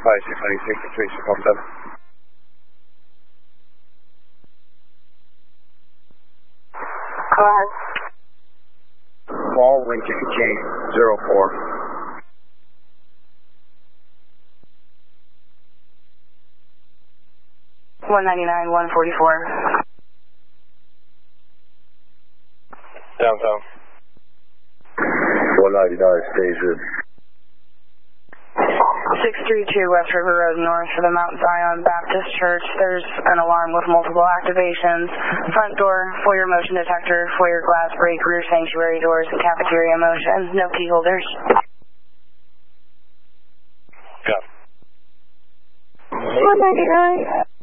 5696 37. Go ahead. Small Lincoln King 04. $199, 144. Downtown. 199 Station. 632 West River Road North of the Mount Zion Baptist Church. There's an alarm with multiple activations. Front door, foyer motion detector, foyer glass break, rear sanctuary doors, cafeteria motion. No key holders. Got it. 199.